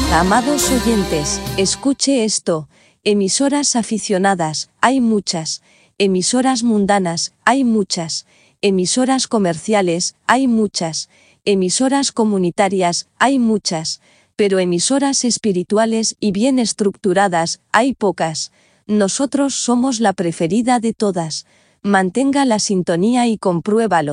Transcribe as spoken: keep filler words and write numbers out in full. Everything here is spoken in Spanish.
Amados oyentes, escuche esto. Emisoras aficionadas, hay muchas. Emisoras mundanas, hay muchas. Emisoras comerciales, hay muchas. Emisoras comunitarias, hay muchas. Pero emisoras espirituales y bien estructuradas, hay pocas. Nosotros somos la preferida de todas. Mantenga la sintonía y compruébalo.